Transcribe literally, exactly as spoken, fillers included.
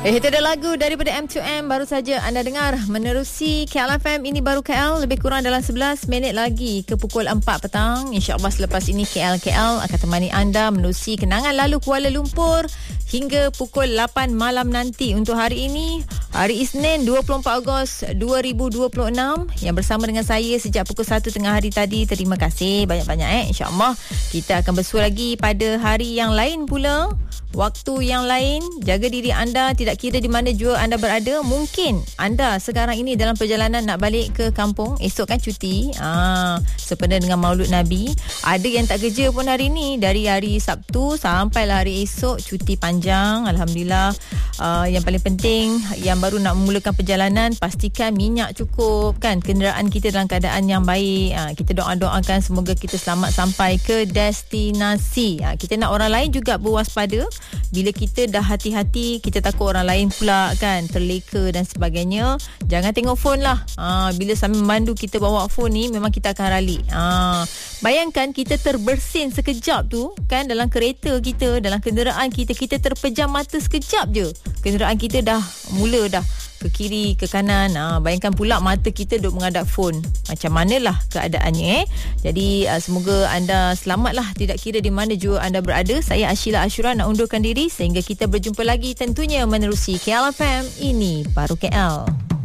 Eh, itu ada lagu daripada M two M baru saja anda dengar menerusi K L F M. Ini baru K L, lebih kurang dalam sebelas minit lagi ke pukul empat petang. InsyaAllah selepas ini K L K L akan temani anda menerusi kenangan lalu Kuala Lumpur hingga pukul lapan malam nanti. Untuk hari ini, hari Isnin dua puluh empat Ogos dua ribu dua puluh enam, yang bersama dengan saya sejak pukul satu tengah hari tadi. Terima kasih banyak-banyak eh. InsyaAllah kita akan bersua lagi pada hari yang lain pula, waktu yang lain. Jaga diri anda, tidak kira di mana jua anda berada. Mungkin anda sekarang ini dalam perjalanan nak balik ke kampung. Esok kan cuti, ah, sempena dengan Maulud Nabi. Ada yang tak kerja pun hari ni, dari hari Sabtu sampailah hari esok cuti panjang. Alhamdulillah. uh, Yang paling penting, yang baru nak memulakan perjalanan, pastikan minyak cukup kan, kenderaan kita dalam keadaan yang baik. uh, Kita doa-doakan semoga kita selamat sampai ke destinasi. uh, Kita nak orang lain juga berwaspada. Bila kita dah hati-hati, kita takut orang lain pula kan terleka dan sebagainya. Jangan tengok phone lah. ha, Bila sambil memandu kita bawa phone ni, memang kita akan ralik. ha, Bayangkan kita terbersin sekejap tu kan, dalam kereta kita, dalam kenderaan kita, kita terpejam mata sekejap je, kenderaan kita dah mula dah ke kiri, ke kanan. ha, Bayangkan pula mata kita duk menghadap phone. Macam manalah keadaannya eh. Jadi uh, semoga anda selamatlah, tidak kira di mana jua anda berada. Saya Ashila Ashura nak undurkan diri sehingga kita berjumpa lagi tentunya menerusi K L F M. Ini baru K L.